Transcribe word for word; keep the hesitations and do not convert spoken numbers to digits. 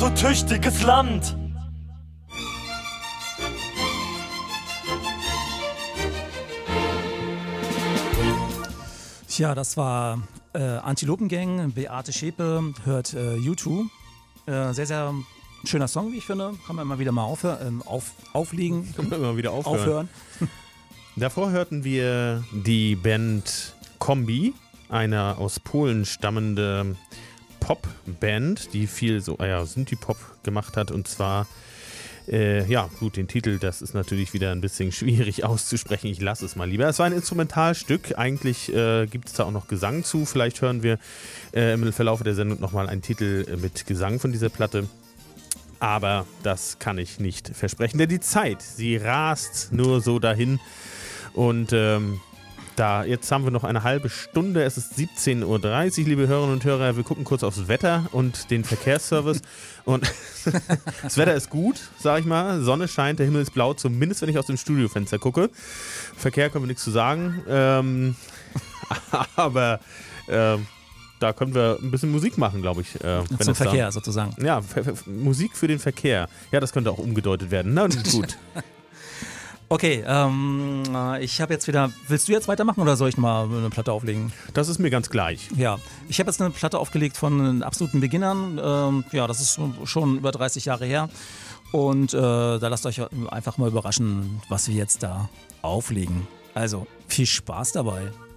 du tüchtiges Land. Tja, das war äh, Antilopengang, Beate Schäpe hört äh, U zwei. Äh, sehr, sehr schöner Song, wie ich finde. Kann man immer wieder mal aufhör, ähm, auf, auflegen. Kann man immer wieder aufhören. aufhören. Davor hörten wir die Band Kombi, eine aus Polen stammende Popband, die viel so, ah ja, Synthie-Pop gemacht hat. Und zwar, äh, ja, gut, den Titel, das ist natürlich wieder ein bisschen schwierig auszusprechen. Ich lasse es mal lieber. Es war ein Instrumentalstück. Eigentlich äh, gibt es da auch noch Gesang zu. Vielleicht hören wir äh, im Verlauf der Sendung nochmal einen Titel äh, mit Gesang von dieser Platte. Aber das kann ich nicht versprechen, denn die Zeit, sie rast nur so dahin. Und ähm, da, jetzt haben wir noch eine halbe Stunde, es ist siebzehn Uhr dreißig, liebe Hörerinnen und Hörer, wir gucken kurz aufs Wetter und den Verkehrsservice. Und das Wetter ist gut, sag ich mal, Sonne scheint, der Himmel ist blau, zumindest wenn ich aus dem Studiofenster gucke. Verkehr können wir nichts zu sagen, ähm, aber ähm, da können wir ein bisschen Musik machen, glaube ich. Äh, wenn Zum es Verkehr da, sozusagen. Ja, F- F- Musik für den Verkehr. Ja, das könnte auch umgedeutet werden. Na gut. Okay, ähm, ich habe jetzt wieder, willst du jetzt weitermachen oder soll ich mal eine Platte auflegen? Das ist mir ganz gleich. Ja, ich habe jetzt eine Platte aufgelegt von absoluten Beginnern. Ähm, ja, das ist schon über dreißig Jahre her. Und äh, da lasst euch einfach mal überraschen, was wir jetzt da auflegen. Also, viel Spaß dabei.